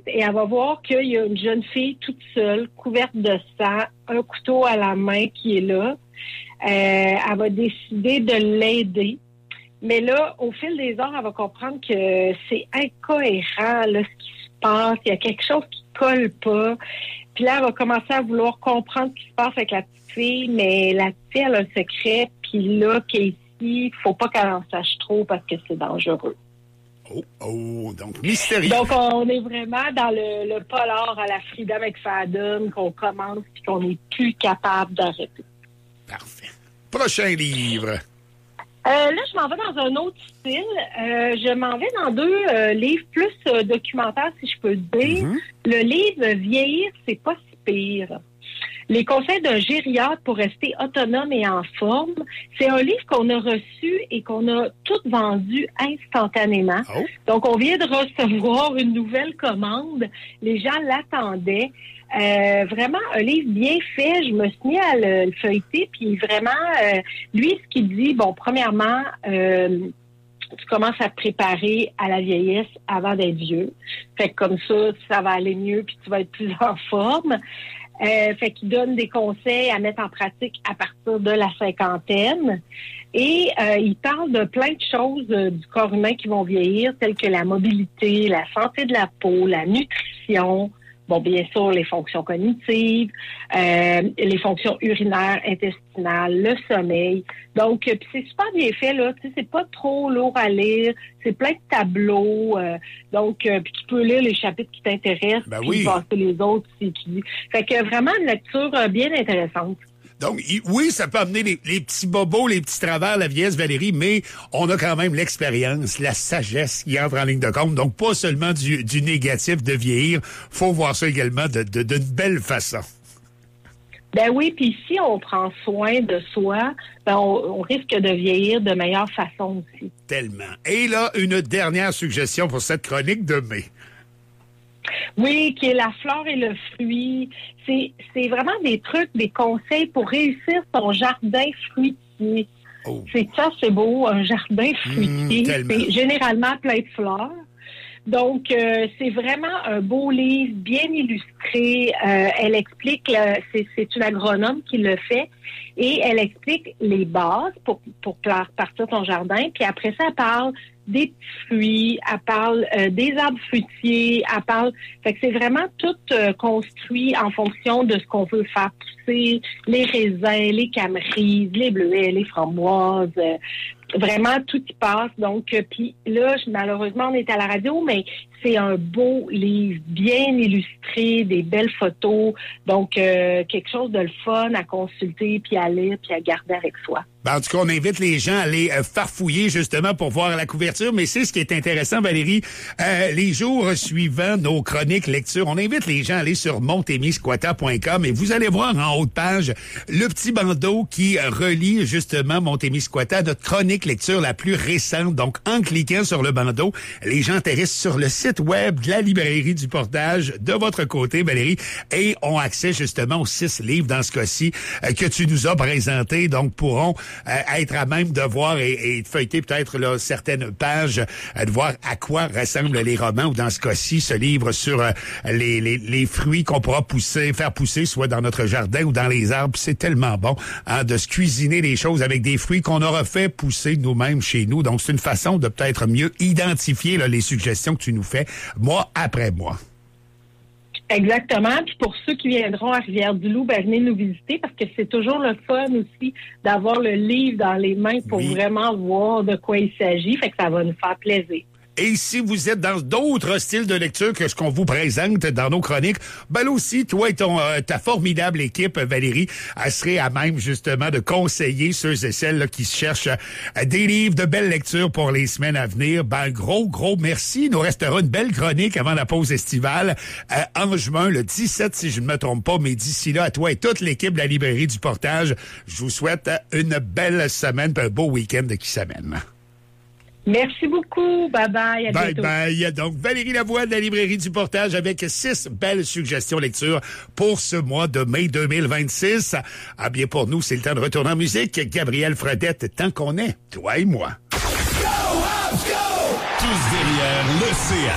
et elle va voir qu'il y a une jeune fille toute seule, couverte de sang, un couteau à la main qui est là. Elle va décider de l'aider. Mais là, au fil des heures, elle va comprendre que c'est incohérent, là, ce qui se passe. Il y a quelque chose qui colle pas. Puis là, elle va commencer à vouloir comprendre ce qui se passe avec la petite fille, mais la petite fille, elle a un secret. Puis là, Casey, faut pas qu'elle en sache trop parce que c'est dangereux. Donc mystérieux. Donc, on est vraiment dans le polar à la Frida McFadden qu'on commence puis qu'on n'est plus capable d'arrêter. Parfait. Prochain livre. Là, je m'en vais dans un autre style. Je m'en vais dans deux livres plus documentaires, si je peux dire. Le livre « Vieillir, c'est pas si pire ». Les conseils d'un gériatre pour rester autonome et en forme. C'est un livre qu'on a reçu et qu'on a tout vendu instantanément. Donc, on vient de recevoir une nouvelle commande. Les gens l'attendaient. Vraiment, un livre bien fait. Je me suis mis à le feuilleter. Puis vraiment, lui, ce qu'il dit, bon, premièrement, tu commences à te préparer à la vieillesse avant d'être vieux. Fait que comme ça va aller mieux puis tu vas être plus en forme. Fait qu'il donne des conseils à mettre en pratique à partir de la cinquantaine. Et il parle de plein de choses du corps humain qui vont vieillir, telles que la mobilité, la santé de la peau, la nutrition, bon, bien sûr, les fonctions cognitives, les fonctions urinaires, intestinales, le sommeil. Donc, puis c'est super bien fait, là. Tu sais, c'est pas trop lourd à lire. C'est plein de tableaux. Donc, puis tu peux lire les chapitres qui t'intéressent, puis passer les autres si tu dis. Fait que vraiment une lecture bien intéressante. Donc, oui, ça peut amener les petits bobos, les petits travers, la vieillesse, Valérie, mais on a quand même l'expérience, la sagesse qui entre en ligne de compte. Donc, pas seulement du négatif de vieillir, faut voir ça également d'une belle façon. Ben oui, puis si on prend soin de soi, ben on risque de vieillir de meilleure façon aussi. Tellement. Et là, une dernière suggestion pour cette chronique de mai. Oui, qui est la fleur et le fruit. C'est vraiment des trucs, des conseils pour réussir son jardin fruitier. C'est beau, un jardin fruitier. C'est généralement plein de fleurs. Donc, c'est vraiment un beau livre, bien illustré. Elle explique, c'est une agronome qui le fait, et elle explique les bases pour partir ton jardin. Puis après ça, elle parle des petits fruits, elle parle des arbres fruitiers, elle parle... Fait que c'est vraiment tout construit en fonction de ce qu'on veut faire pousser, les raisins, les camerises, les bleuets, les framboises... Vraiment, tout y passe. Donc, puis là, malheureusement, on est à la radio, mais c'est un beau livre, bien illustré, des belles photos. Donc, quelque chose de le fun à consulter, puis à lire, puis à garder avec soi. Ben, en tout cas, on invite les gens à aller farfouiller justement pour voir la couverture. Mais c'est ce qui est intéressant, Valérie. Les jours suivant nos chroniques lecture, on invite les gens à aller sur montémisquata.com et vous allez voir en haut de page le petit bandeau qui relie justement Montémisquata à notre chronique lecture la plus récente. Donc, en cliquant sur le bandeau, les gens atterrissent sur le site web de la librairie du Portage de votre côté, Valérie, et ont accès justement aux 6 livres dans ce cas-ci que tu nous as présentés. Donc, pourront être à même de voir et de feuilleter peut-être là certaines pages, de voir à quoi ressemblent les romans, ou dans ce cas-ci, ce livre sur les fruits qu'on pourra faire pousser, soit dans notre jardin ou dans les arbres. C'est tellement bon de se cuisiner les choses avec des fruits qu'on aura fait pousser nous-mêmes chez nous. Donc, c'est une façon de peut-être mieux identifier là, les suggestions que tu nous fais mois après mois. Exactement. Puis pour ceux qui viendront à Rivière-du-Loup, ben venez nous visiter parce que c'est toujours le fun aussi d'avoir le livre dans les mains pour vraiment voir de quoi il s'agit. Fait que ça va nous faire plaisir. Et si vous êtes dans d'autres styles de lecture que ce qu'on vous présente dans nos chroniques, ben là aussi, toi et ta formidable équipe, Valérie, elle serait à même justement de conseiller ceux et celles là, qui cherchent des livres de belles lectures pour les semaines à venir. Ben gros merci. Il nous restera une belle chronique avant la pause estivale en juin, le 17 si je ne me trompe pas. Mais d'ici là, à toi et toute l'équipe de la librairie du Portage, je vous souhaite une belle semaine et un beau week-end qui s'amène. Merci beaucoup. Bye-bye. À bientôt. Bye-bye. Donc, Valérie Lavoie de la Librairie du Portage avec 6 belles suggestions lecture pour ce mois de mai 2026. Ah bien, pour nous, c'est le temps de retourner en musique. Gabriel Fredette, tant qu'on est, toi et moi. Go, Habs, go! Tous derrière l'océan.